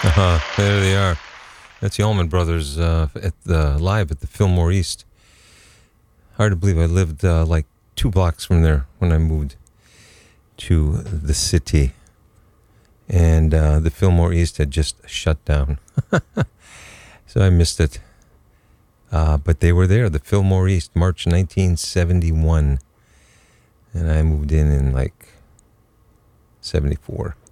There they are. That's the Allman Brothers live at the Fillmore East. Hard to believe I lived like 2 blocks from there when I moved to the city. And the Fillmore East had just shut down. So I missed it. But they were there, the Fillmore East, March 1971. And I moved in like 74.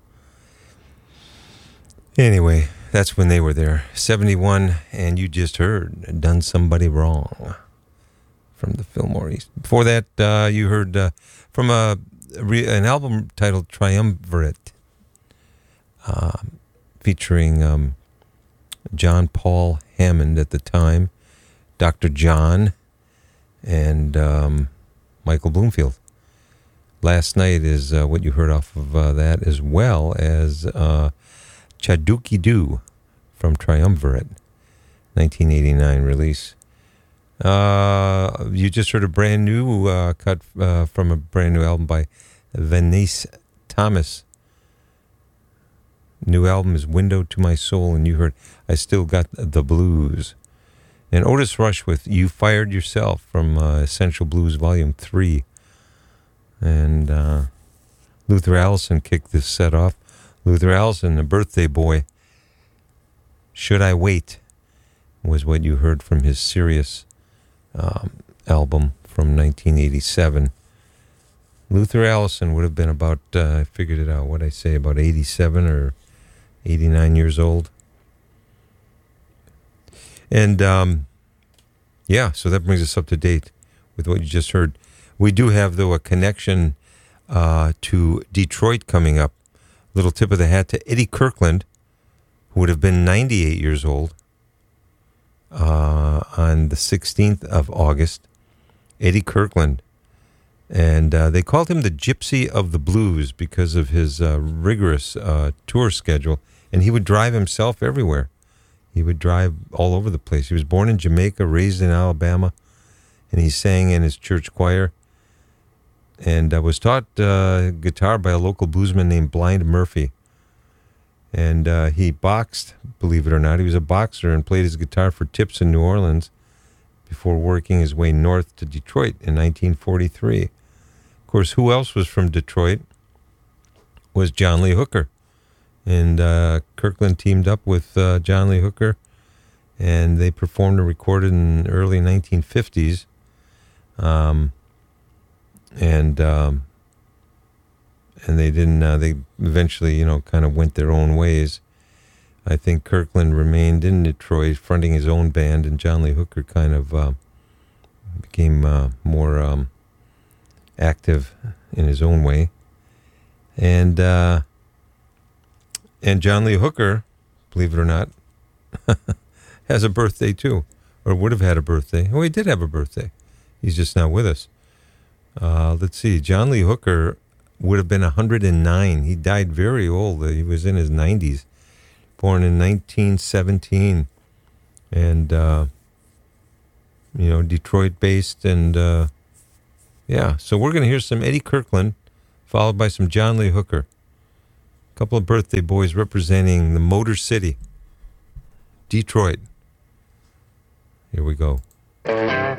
Anyway, that's when they were there. 71, and you just heard Done Somebody Wrong from the Fillmore East. Before that, you heard from an album titled Triumvirate, featuring John Paul Hammond at the time, Dr. John, and Michael Bloomfield. Last Night is what you heard off of that, as well as Chaduki Doo from Triumvirate, 1989 release. You just heard a brand new cut from a brand new album by Venice Thomas. New album is Window to My Soul, and you heard I Still Got the Blues. And Otis Rush with You Fired Yourself from Essential Blues Volume 3. And Luther Allison kicked this set off. Luther Allison, the birthday boy. Should I Wait was what you heard from his Sirius album from 1987. Luther Allison would have been about, I figured it out, what'd I say, about 87 or 89 years old. And, yeah, so that brings us up to date with what you just heard. We do have, though, a connection to Detroit coming up. Little tip of the hat to Eddie Kirkland, who would have been 98 years old on the 16th of August. Eddie Kirkland. And they called him the Gypsy of the Blues because of his rigorous tour schedule. And he would drive himself everywhere. He would drive all over the place. He was born in Jamaica, raised in Alabama, and he sang in his church choir. And was taught guitar by a local bluesman named Blind Murphy. And he boxed, believe it or not. He was a boxer and played his guitar for tips in New Orleans before working his way north to Detroit in 1943. Of course, who else was from Detroit? Was John Lee Hooker. And Kirkland teamed up with John Lee Hooker, and they performed and recorded in the early 1950s. And they didn't, they eventually, kind of went their own ways. I think Kirkland remained in Detroit, fronting his own band, and John Lee Hooker kind of became more active in his own way. And John Lee Hooker, believe it or not, has a birthday too, or would have had a birthday. Oh, he did have a birthday. He's just not with us. Let's see. John Lee Hooker would have been 109. He died very old. He was in his 90s. Born in 1917. And, Detroit-based. And, yeah. So we're going to hear some Eddie Kirkland, followed by some John Lee Hooker. A couple of birthday boys representing the Motor City, Detroit. Here we go.